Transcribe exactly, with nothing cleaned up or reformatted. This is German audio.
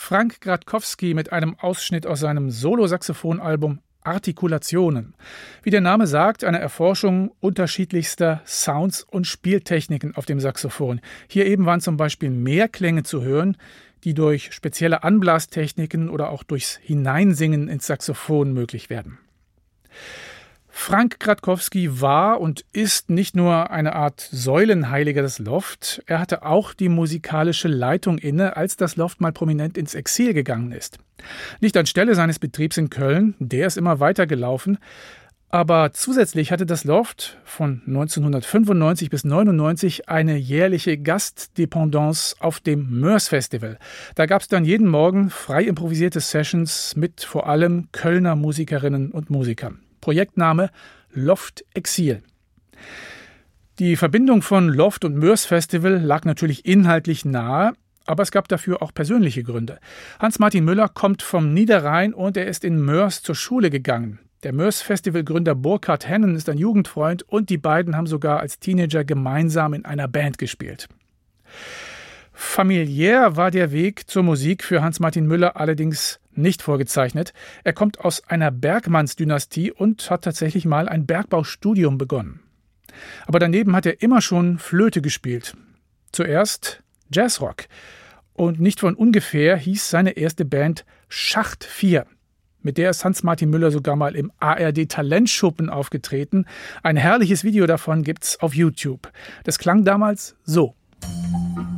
Frank Gradkowski mit einem Ausschnitt aus seinem Solo-Saxophon-Album Artikulationen. Wie der Name sagt, eine Erforschung unterschiedlichster Sounds und Spieltechniken auf dem Saxophon. Hier eben waren zum Beispiel Mehrklänge zu hören, die durch spezielle Anblastechniken oder auch durchs Hineinsingen ins Saxophon möglich werden. Frank Gradkowski war und ist nicht nur eine Art Säulenheiliger des Loft, er hatte auch die musikalische Leitung inne, als das Loft mal prominent ins Exil gegangen ist. Nicht anstelle seines Betriebs in Köln, der ist immer weitergelaufen, aber zusätzlich hatte das Loft von neunzehnhundertfünfundneunzig bis neunundneunzig eine jährliche Gastdependance auf dem Mörs Festival. Da gab es dann jeden Morgen frei improvisierte Sessions mit vor allem Kölner Musikerinnen und Musikern. Projektname Loft Exil. Die Verbindung von Loft und Mörs Festival lag natürlich inhaltlich nahe, aber es gab dafür auch persönliche Gründe. Hans-Martin Müller kommt vom Niederrhein und er ist in Mörs zur Schule gegangen. Der Mörs Festival-Gründer Burkhard Hennen ist ein Jugendfreund und die beiden haben sogar als Teenager gemeinsam in einer Band gespielt. Familiär war der Weg zur Musik für Hans-Martin Müller allerdings nicht vorgezeichnet. Er kommt aus einer Bergmannsdynastie und hat tatsächlich mal ein Bergbaustudium begonnen. Aber daneben hat er immer schon Flöte gespielt. Zuerst Jazzrock. Und nicht von ungefähr hieß seine erste Band Schacht vier. Mit der ist Hans-Martin Müller sogar mal im A R D-Talentschuppen aufgetreten. Ein herrliches Video davon gibt's auf YouTube. Das klang damals so.